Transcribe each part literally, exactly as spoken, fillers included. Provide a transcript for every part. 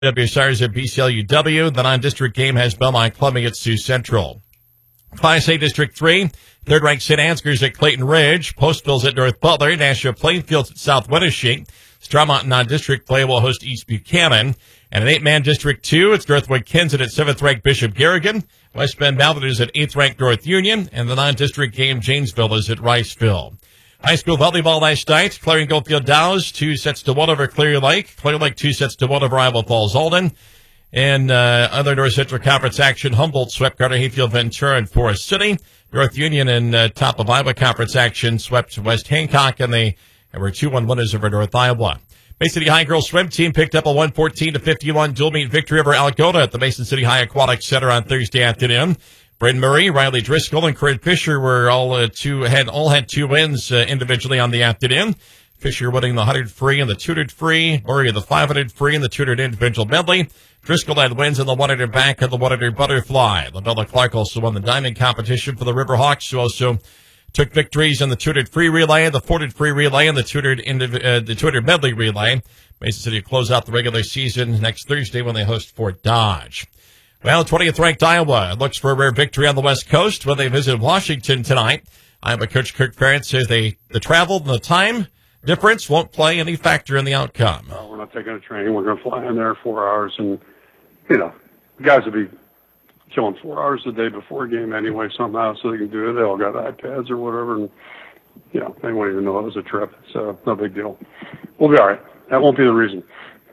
W Stars at B C L U W. The non-district game has Belmont clubbing at Sioux Central. Class A District three, third-ranked Saint Ansgar's at Clayton Ridge. Postville's at North Butler. Nashua Plainfield's at South Wenatchee. Straw Mountain non-district play will host East Buchanan. And an eight-man District two, it's Northwood Kensett at seventh-ranked Bishop Garrigan. West Bend Mallard is at eighth-ranked North Union. And the non-district game, Janesville, is at Riceville. High school volleyball last night. Clarion Goldfield Dows, two sets to one over Clear Lake. Clear Lake, two sets to one over Iowa Falls Alden. In uh, other North Central Conference action, Humboldt swept Garner Hayfield Ventura and Forest City. North Union in uh, top of Iowa Conference action swept West Hancock, and they were two one winners over North Iowa. Mason City High girls swim team picked up a one fourteen to fifty-one dual meet victory over Algona at the Mason City High Aquatic Center on Thursday afternoon. Bryn Murray, Riley Driscoll, and Corinne Fisher were all uh, two had all had two wins uh, individually on the afternoon. Fisher winning the one hundred free and the two hundred free. Murray the five hundred free and the two hundred individual medley. Driscoll had wins in the one hundred back and the one hundred butterfly. LaBella Clark also won the diamond competition for the Riverhawks, who also took victories in the two hundred free relay, the four hundred free relay, and the two hundred indiv- uh, the two hundred medley relay. Mason City will close out the regular season next Thursday when they host Fort Dodge. Well, twentieth ranked Iowa looks for a rare victory on the West Coast when they visit Washington tonight. Iowa coach Kirk Ferentz says they, the travel and the time difference won't play any factor in the outcome. Uh, we're not taking a train. We're going to fly in there four hours. And, you know, the guys will be killing four hours a day before a game anyway somehow so they can do it. They all got iPads or whatever. And, you know, they won't even know it was a trip. So no big deal. We'll be all right. That won't be the reason.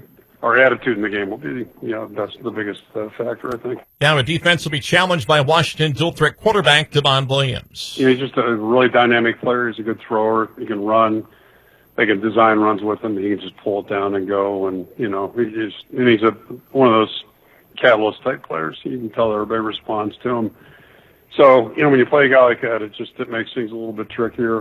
Our attitude in the game will be, you know, that's the biggest uh, factor, I think. Now, a defense will be challenged by Washington dual-threat quarterback Devon Williams. You know, he's just a really dynamic player. He's a good thrower. He can run. They can design runs with him. He can just pull it down and go. And, you know, he's, and he's a, one of those catalyst-type players. You can tell everybody responds to him. So, you know, when you play a guy like that, it just it makes things a little bit trickier.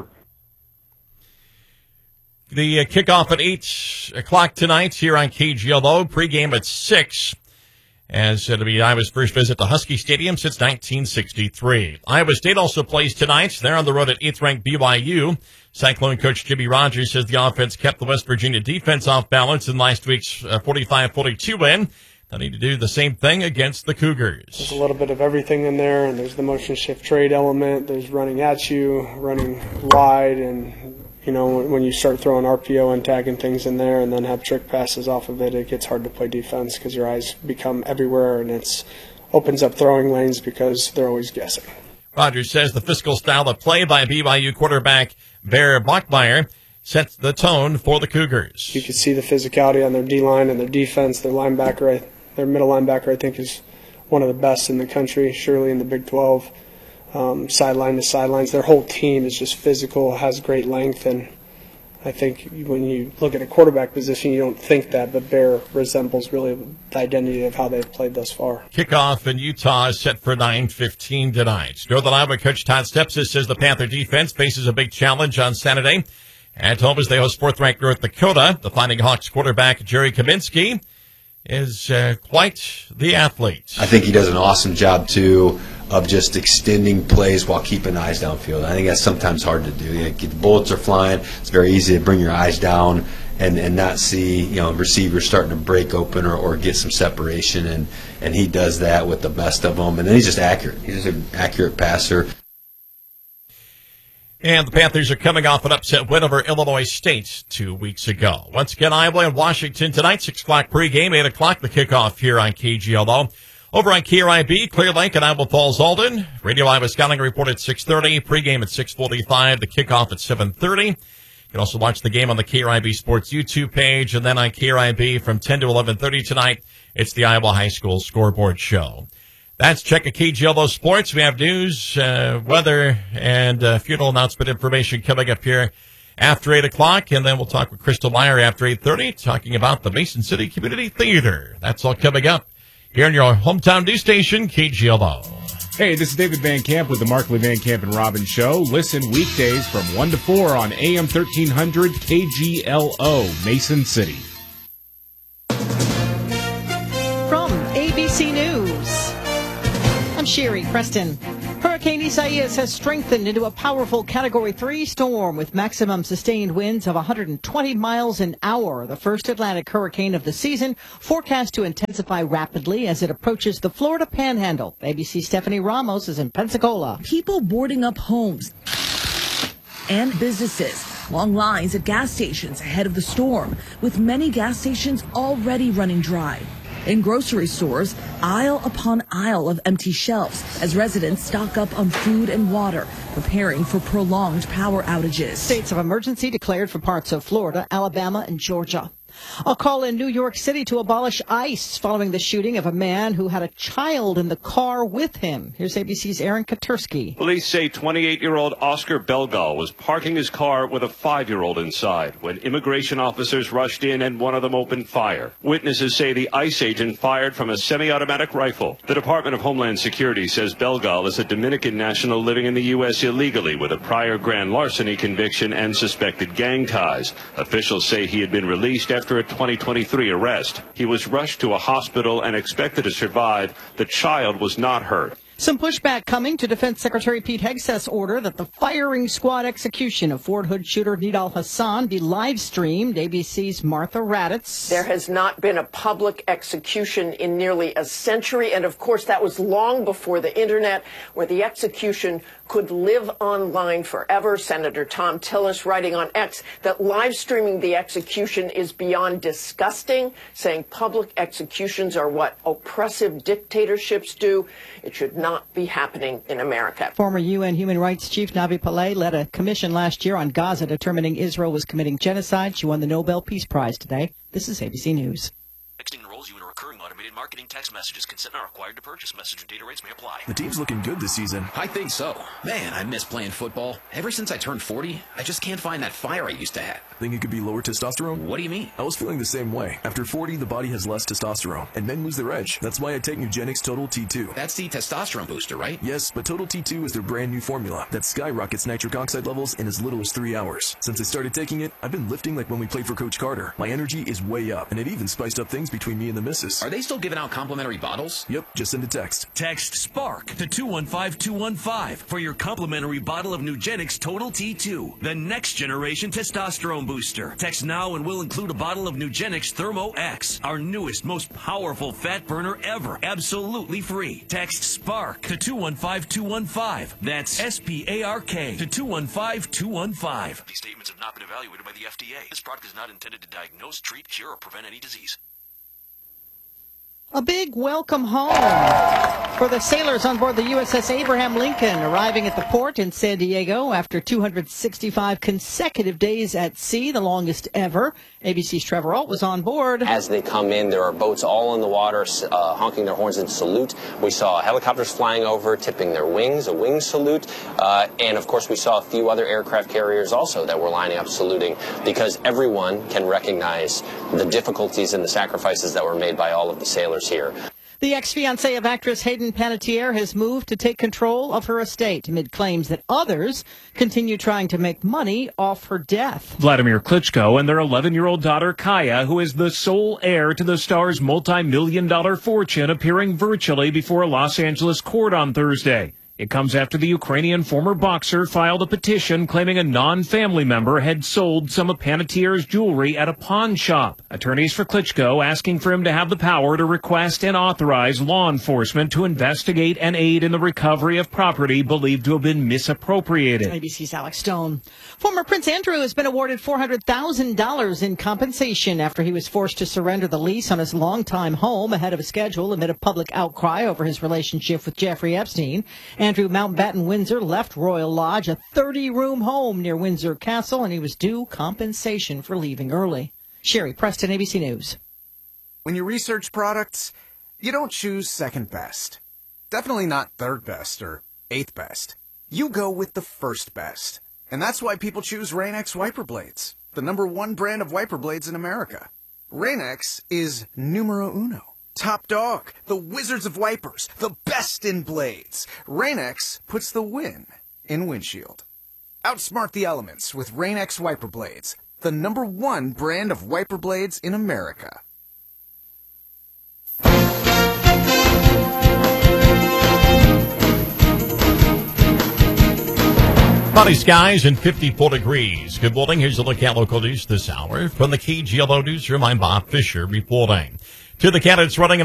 The uh, kickoff at eight o'clock tonight here on K G L O. Pregame at six. As it'll be Iowa's first visit to Husky Stadium since nineteen sixty-three. Iowa State also plays tonight. They're on the road at eighth-ranked B Y U. Cyclone coach Jimmy Rogers says the offense kept the West Virginia defense off balance in last week's forty-five forty-two win. They need to do the same thing against the Cougars. There's a little bit of everything in there, and there's the motion shift trade element. There's running at you, running wide, and you know, when you start throwing R P O and tagging things in there and then have trick passes off of it, it gets hard to play defense because your eyes become everywhere and it opens up throwing lanes because they're always guessing. Rogers says the physical style of play by B Y U quarterback Bear Bachmeyer sets the tone for the Cougars. You can see the physicality on their D-line and their defense. Their linebacker, their middle linebacker, I think, is one of the best in the country, surely in the Big twelve. Um, sideline to sidelines. Their whole team is just physical, has great length, and I think when you look at a quarterback position, you don't think that, but Bear resembles really the identity of how they've played thus far. Kickoff in Utah is set for nine fifteen tonight. Northern Iowa coach Todd Stepsis says the Panther defense faces a big challenge on Saturday. At home as they host fourth-ranked North Dakota, the Fighting Hawks quarterback Jerry Kaminsky is uh, quite the athlete. I think he does an awesome job, too, of just extending plays while keeping eyes downfield. I think that's sometimes hard to do. You know, the bullets are flying. It's very easy to bring your eyes down and, and not see, you know, receivers starting to break open or, or get some separation, and, and he does that with the best of them. And then he's just accurate. He's just an accurate passer. And the Panthers are coming off an upset win over Illinois State two weeks ago. Once again, Iowa and Washington tonight, six o'clock pregame, eight o'clock the kickoff here on K G L O. Over on K R I B, Clear Lake and Iowa Falls Alden. Radio Iowa Scouting Report at six thirty, pregame at six forty-five, the kickoff at seven thirty. You can also watch the game on the K R I B Sports YouTube page, and then on K R I B from ten to eleven thirty tonight, it's the Iowa High School Scoreboard Show. That's Check of K G L O Sports. We have news, uh, weather, and uh, funeral announcement information coming up here after eight o'clock, and then we'll talk with Crystal Meyer after eight thirty, talking about the Mason City Community Theater. That's all coming up here in your hometown news station, K G L O. Hey, this is David Van Camp with the Markley Van Camp and Robbins Show. Listen weekdays from one to four on A M thirteen hundred K G L O, Mason City. From A B C News, I'm Sherry Preston. Hurricane Isaias has strengthened into a powerful Category three storm with maximum sustained winds of one hundred twenty miles an hour. The first Atlantic hurricane of the season, forecast to intensify rapidly as it approaches the Florida Panhandle. A B C's Stephanie Ramos is in Pensacola. People boarding up homes and businesses. Long lines at gas stations ahead of the storm, with many gas stations already running dry. In grocery stores, aisle upon aisle of empty shelves as residents stock up on food and water, preparing for prolonged power outages. States of emergency declared for parts of Florida, Alabama, and Georgia. A call in New York City to abolish ICE following the shooting of a man who had a child in the car with him. Here's A B C's Aaron Katursky. Police say twenty-eight-year-old Oscar Belgal was parking his car with a five-year-old inside when immigration officers rushed in and one of them opened fire. Witnesses say the ICE agent fired from a semi-automatic rifle. The Department of Homeland Security says Belgal is a Dominican national living in the U S illegally with a prior grand larceny conviction and suspected gang ties. Officials say he had been released after After a twenty twenty-three arrest. He was rushed to a hospital and expected to survive. The child was not hurt. Some pushback coming to Defense Secretary Pete Hegseth's order that the firing squad execution of Fort Hood shooter Nidal Hassan be live-streamed. A B C's Martha Raddatz. There has not been a public execution in nearly a century, and of course that was long before the Internet, where the execution could live online forever. Senator Tom Tillis writing on X that live-streaming the execution is beyond disgusting, saying public executions are what oppressive dictatorships do. It should not not be happening in America. Former U N Human Rights Chief Navi Pillay led a commission last year on Gaza determining Israel was committing genocide. She won the Nobel Peace Prize today. This is A B C News. Texting enrolls you in a recurring automated marketing text messages. Consent not required to purchase. Message and data rates may apply. The team's looking good this season. I think so. Man, I miss playing football. Ever since I turned forty, I just can't find that fire I used to have. Think it could be lower testosterone? What do you mean? I was feeling the same way. After forty, the body has less testosterone, and men lose their edge. That's why I take Nugenix Total T two. That's the testosterone booster, right? Yes, but Total T two is their brand new formula that skyrockets nitric oxide levels in as little as three hours. Since I started taking it, I've been lifting like when we played for Coach Carter. My energy is way up, and it even spiced up things between me and the missus. Are they still giving out complimentary bottles? Yep, just send a text. Text SPARK to two one five two one five for your complimentary bottle of Nugenix Total T two, the next generation testosterone booster. Text now and we'll include a bottle of Nugenix Thermo X, our newest, most powerful fat burner ever, absolutely free. Text SPARK to two one five two one five. That's S P A R K to two one five two one five. These statements have not been evaluated by the F D A. This product is not intended to diagnose, treat, cure, or prevent any disease. A big welcome home for the sailors on board the U S S Abraham Lincoln, arriving at the port in San Diego after two hundred sixty-five consecutive days at sea, the longest ever. A B C's Trevor Alt was on board. As they come in, there are boats all in the water, uh, honking their horns in salute. We saw helicopters flying over, tipping their wings, a wing salute. Uh, and, of course, we saw a few other aircraft carriers also that were lining up saluting, because everyone can recognize the difficulties and the sacrifices that were made by all of the sailors here. The ex-fiancé of actress Hayden Panettiere has moved to take control of her estate amid claims that others continue trying to make money off her death. Vladimir Klitschko and their eleven-year-old daughter Kaya, who is the sole heir to the star's multi-million dollar fortune, appearing virtually before a Los Angeles court on Thursday. It comes after the Ukrainian former boxer filed a petition claiming a non-family member had sold some of Panettiere's jewelry at a pawn shop. Attorneys for Klitschko asking for him to have the power to request and authorize law enforcement to investigate and aid in the recovery of property believed to have been misappropriated. A B C's Alex Stone. Former Prince Andrew has been awarded four hundred thousand dollars in compensation after he was forced to surrender the lease on his longtime home ahead of schedule amid a public outcry over his relationship with Jeffrey Epstein. Andrew Mountbatten Windsor left Royal Lodge, a thirty-room home near Windsor Castle, and he was due compensation for leaving early. Sherry Preston, A B C News. When you research products, you don't choose second best. Definitely not third best or eighth best. You go with the first best. And that's why people choose Rain-X wiper blades, the number one brand of wiper blades in America. Rain-X is numero uno. Top dog, the wizards of wipers, the best in blades. Rain-X puts the win in windshield. Outsmart the elements with Rain-X wiper blades, the number one brand of wiper blades in America. Cloudy skies and fifty-four degrees. Good morning. Here's a look at local news this hour. From the K G L O Newsroom, I'm Bob Fisher reporting. To the candidates running